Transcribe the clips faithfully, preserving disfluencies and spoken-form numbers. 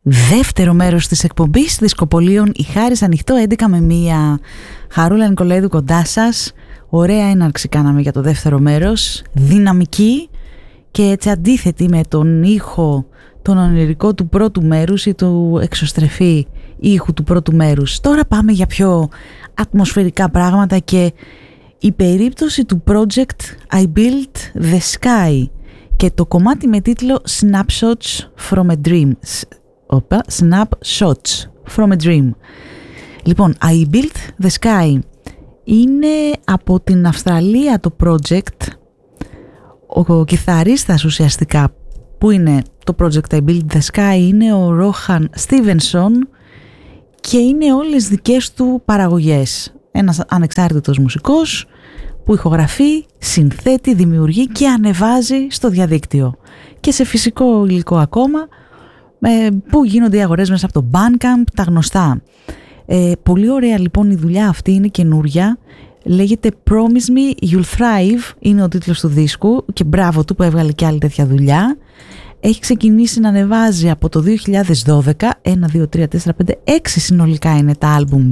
Δεύτερο μέρος της εκπομπής Δισκοπολίων, η Χάρις Ανοιχτό, έντεκα με μία. Χαρούλα Νικολαίδου κοντά σας. Ωραία έναρξη κάναμε για το δεύτερο μέρος, δυναμική και έτσι αντίθετη με τον ήχο, τον ονειρικό του πρώτου μέρους ή του εξωστρεφή ήχου του πρώτου μέρους. Τώρα πάμε για πιο ατμοσφαιρικά πράγματα και η περίπτωση του project I Built the Sky και το κομμάτι με τίτλο Snapshots from a Dream. Οπα, Snapshots from a Dream. Λοιπόν, I Built the Sky είναι από την Αυστραλία το project. Ο κιθαρίστας ουσιαστικά που είναι το project I Built the Sky είναι ο Ρόχαν Στίβενσον και είναι όλες δικές του παραγωγές. Ένας ανεξάρτητος μουσικός που ηχογραφεί, συνθέτει, δημιουργεί και ανεβάζει στο διαδίκτυο και σε φυσικό υλικό ακόμα, που γίνονται οι αγορές μέσα από το Bandcamp, τα γνωστά. Ε, πολύ ωραία λοιπόν η δουλειά αυτή, είναι καινούρια, λέγεται Promise Me You'll Thrive, είναι ο τίτλος του δίσκου και μπράβο του που έβγαλε και άλλη τέτοια δουλειά. Έχει ξεκινήσει να ανεβάζει από το δύο χιλιάδες δώδεκα, ένα, δύο, τρία, τέσσερα, πέντε, έξι συνολικά είναι τα άλμπουμ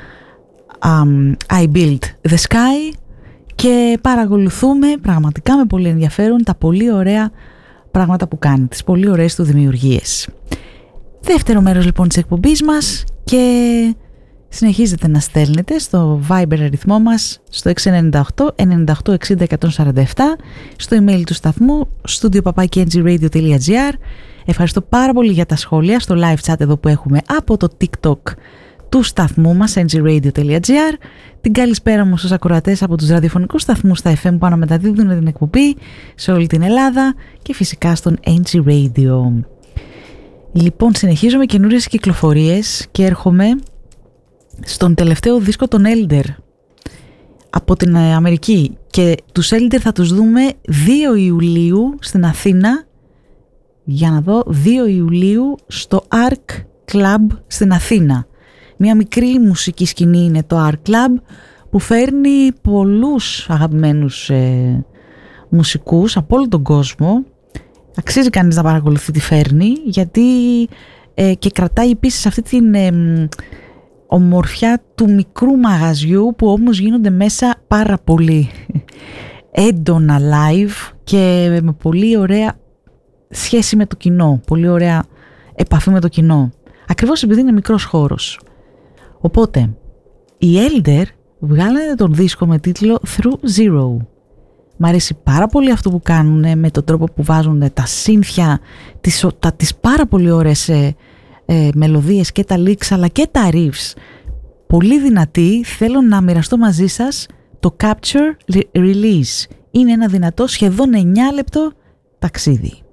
um, I Built the Sky και παρακολουθούμε πραγματικά με πολύ ενδιαφέρον τα πολύ ωραία πράγματα που κάνει, τις πολύ ωραίες του δημιουργίες. Δεύτερο μέρος λοιπόν της εκπομπής μας και συνεχίζετε να στέλνετε στο Viber αριθμό μας στο έξι εννιά οκτώ εννιά οκτώ εξήντα εκατόν σαράντα επτά, στο email του σταθμού studio παπάκι εν τζι radio τελεία τζι άρ. Ευχαριστώ πάρα πολύ για τα σχόλια στο live chat εδώ που έχουμε από το TikTok του σταθμού μας εν τζι radio τελεία τζι άρ. Την καλησπέρα μου στους ακροατές από τους ραδιοφωνικούς σταθμούς στα εφ εμ που αναμεταδίδουν την εκπομπή σε όλη την Ελλάδα και φυσικά στον εν τζι Radio. Λοιπόν, συνεχίζω με καινούριες κυκλοφορίες και έρχομαι στον τελευταίο δίσκο των Elder από την Αμερική και τους Elder θα τους δούμε δύο Ιουλίου στην Αθήνα, για να δω, δύο Ιουλίου στο Arc Club στην Αθήνα. Μια μικρή μουσική σκηνή είναι το Arc Club που φέρνει πολλούς αγαπημένους ε, μουσικούς από όλο τον κόσμο. Αξίζει κανείς να παρακολουθεί τι φέρνει, γιατί ε, και κρατάει επίσης αυτή την ε, ομορφιά του μικρού μαγαζιού που όμως γίνονται μέσα πάρα πολύ έντονα live και με πολύ ωραία σχέση με το κοινό, πολύ ωραία επαφή με το κοινό, ακριβώς επειδή είναι μικρός χώρος. Οπότε, οι Elder βγάλανε τον δίσκο με τίτλο Through Zero. Μ' αρέσει πάρα πολύ αυτό που κάνουν με τον τρόπο που βάζουν τα σύνθια, τις, τα, τις πάρα πολύ ωραίες ε, ε, μελωδίες και τα licks αλλά και τα riffs. Πολύ δυνατή, θέλω να μοιραστώ μαζί σας το Capture Release. Είναι ένα δυνατό σχεδόν εννιά λεπτό ταξίδι.